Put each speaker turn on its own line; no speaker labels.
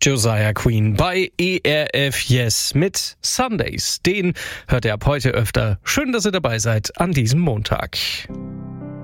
Josiah Queen bei ERF Yes mit Sundays. Den hört ihr ab heute öfter. Schön, dass ihr dabei seid an diesem Montag.